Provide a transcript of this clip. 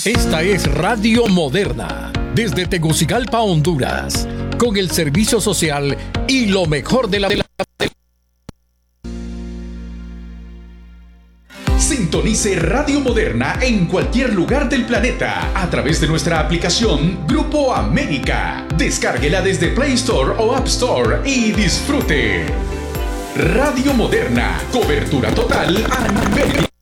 Esta es Radio Moderna, desde Tegucigalpa, Honduras, con el servicio social y lo mejor de la... Sintonice Radio Moderna en cualquier lugar del planeta a través de nuestra aplicación Grupo América. Descárguela desde Play Store o App Store y disfrute. Radio Moderna, cobertura total a nivel